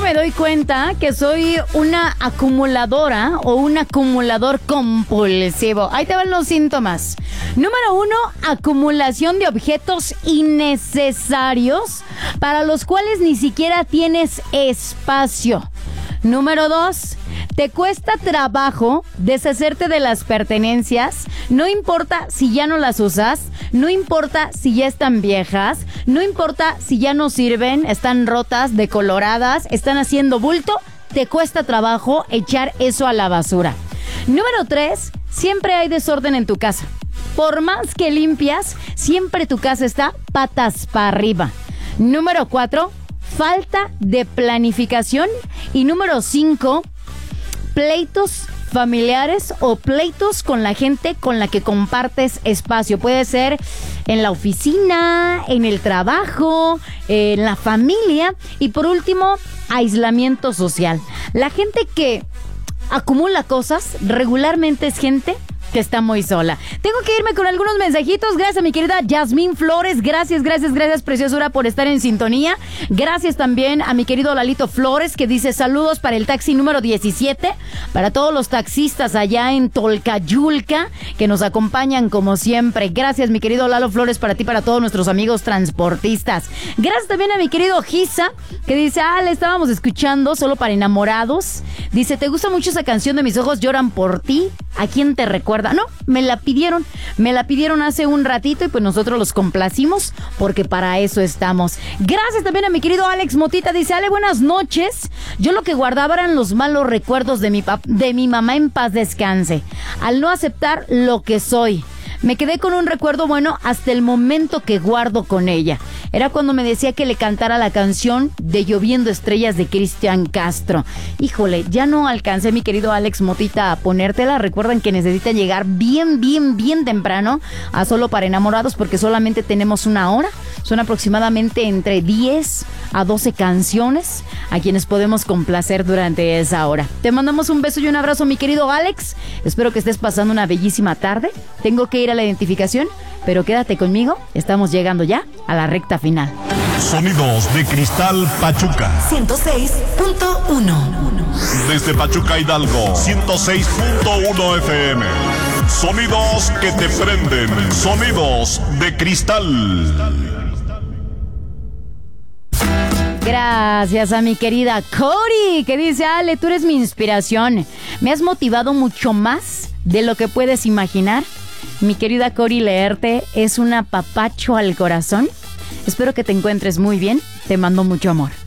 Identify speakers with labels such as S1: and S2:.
S1: me doy cuenta que soy una acumuladora o un acumulador compulsivo? Ahí te van los síntomas. Número 1, acumulación de objetos innecesarios para los cuales ni siquiera tienes espacio. Número 2, te cuesta trabajo deshacerte de las pertenencias, no importa si ya no las usas, no importa si ya están viejas, no importa si ya no sirven, están rotas, decoloradas, están haciendo bulto, te cuesta trabajo echar eso a la basura. Número 3, siempre hay desorden en tu casa. Por más que limpias, siempre tu casa está patas para arriba. Número 4, falta de planificación. Y número 5, pleitos familiares o pleitos con la gente con la que compartes espacio. Puede ser en la oficina, en el trabajo, en la familia. Y por último, aislamiento social. La gente que acumula cosas regularmente es gente que está muy sola. Tengo que irme con algunos mensajitos. Gracias a mi querida Yasmín Flores. Gracias, preciosura, por estar en sintonía. Gracias también a mi querido Lalito Flores, que dice saludos para el taxi número 17, para todos los taxistas allá en Tolcayulca, que nos acompañan como siempre. Gracias, mi querido Lalo Flores, para ti, para todos nuestros amigos transportistas. Gracias también a mi querido Giza, que dice, le estábamos escuchando solo para enamorados. Dice, ¿te gusta mucho esa canción de Mis ojos lloran por ti? ¿A quién te recuerda? No, me la pidieron hace un ratito y pues nosotros los complacimos porque para eso estamos. Gracias también a mi querido Alex Motita, dice, Ale, buenas noches. Yo lo que guardaba eran los malos recuerdos de mi mamá, en paz descanse. Al no aceptar lo que soy, me quedé con un recuerdo bueno hasta el momento que guardo con ella. Era cuando me decía que le cantara la canción de Lloviendo Estrellas de Cristian Castro. Híjole, ya no alcancé, mi querido Alex Motita, a ponértela. Recuerden que necesitan llegar bien temprano a Solo para Enamorados, porque solamente tenemos una hora. Son aproximadamente entre 10 a 12 canciones a quienes podemos complacer durante esa hora. Te mandamos un beso y un abrazo, mi querido Alex. Espero que estés pasando una bellísima tarde. Tengo que ir a la identificación, pero quédate conmigo. Estamos llegando ya a la recta final.
S2: Sonidos de Cristal Pachuca
S3: 106.1.
S2: Desde Pachuca, Hidalgo, 106.1 FM. Sonidos que te prenden. Sonidos de cristal.
S1: Gracias a mi querida Cori, que dice, Ale, tú eres mi inspiración. Me has motivado mucho más de lo que puedes imaginar. Mi querida Cori, leerte es un apapacho al corazón. Espero que te encuentres muy bien. Te mando mucho amor.